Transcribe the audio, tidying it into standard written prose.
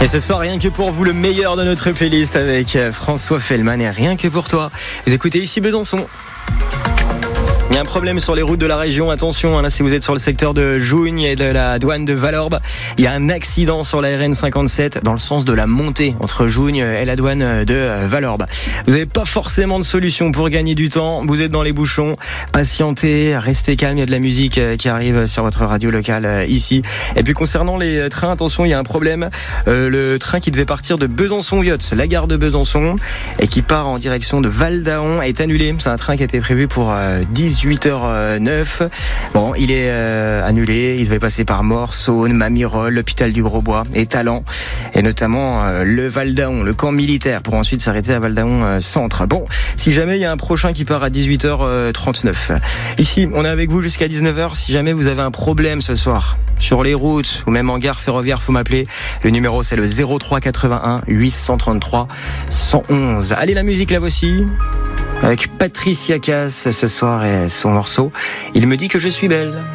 Et ce soir, rien que pour vous, le meilleur de notre playlist avec François Fellman et rien que pour toi. Vous écoutez ici Besançon. Il y a un problème sur les routes de la région, attention, là si vous êtes sur le secteur de Jougne et de la douane de Valorbe, il y a un accident sur la RN57 dans le sens de la montée entre Jougne et la douane de Valorbe. Vous n'avez pas forcément de solution pour gagner du temps, vous êtes dans les bouchons, patientez, restez calme, il y a de la musique qui arrive sur votre radio locale ici. Et puis concernant les trains, attention, il y a un problème, le train qui devait partir de Besançon-Yotz, la gare de Besançon, et qui part en direction de Val-d'Aon est annulé. C'est un train qui a été prévu pour 18h09. Bon, il est annulé. Il devait passer par Mort, Saône, Mamirol, l'hôpital du Grosbois et Talent, et notamment le Val-d'Aon, le camp militaire, pour ensuite s'arrêter à Val-d'Aon centre. Bon, si jamais il y a un prochain qui part à 18h39. Ici, on est avec vous jusqu'à 19h. Si jamais vous avez un problème ce soir sur les routes ou même en gare ferroviaire, faut m'appeler. Le numéro, c'est le 03 81 833 111. Allez, la musique, la voici. Avec Patricia Cass ce soir et son morceau. Il me dit que je suis belle.